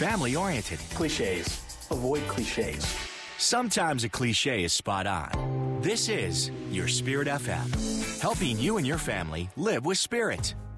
family-oriented. Cliches. Avoid cliches. Sometimes a cliche is spot on. This is your Spirit FM, helping you and your family live with spirit.